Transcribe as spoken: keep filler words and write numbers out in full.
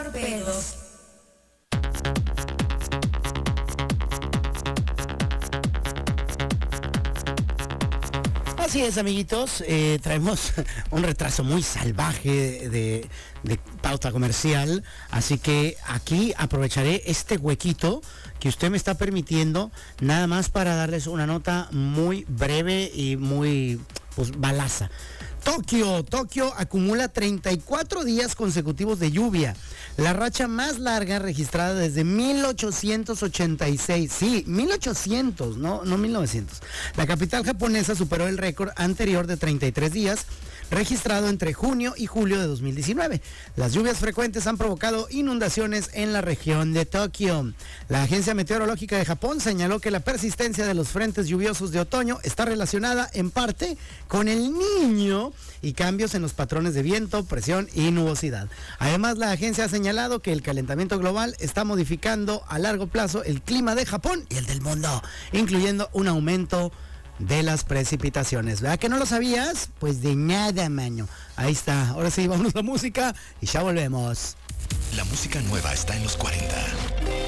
torpedos. Así es, amiguitos, eh, traemos un retraso muy salvaje de, de pauta comercial, así que aquí aprovecharé este huequito que usted me está permitiendo, nada más para darles una nota muy breve y muy, pues, balaza. Tokio, Tokio acumula treinta y cuatro días consecutivos de lluvia, la racha más larga registrada desde mil ochocientos ochenta y seis, sí, mil ochocientos, no, no mil novecientos. La capital japonesa superó el récord anterior de treinta y tres días, registrado entre junio y julio de dos mil diecinueve. Las lluvias frecuentes han provocado inundaciones en la región de Tokio. La Agencia Meteorológica de Japón señaló que la persistencia de los frentes lluviosos de otoño está relacionada en parte con el Niño y cambios en los patrones de viento, presión y nubosidad. Además, la agencia ha señalado que el calentamiento global está modificando a largo plazo el clima de Japón y el del mundo, incluyendo un aumento de las precipitaciones. ¿Verdad que no lo sabías? Pues de nada, mano. Ahí está. Ahora sí, vamos a la música y ya volvemos. La música nueva está en los cuarenta.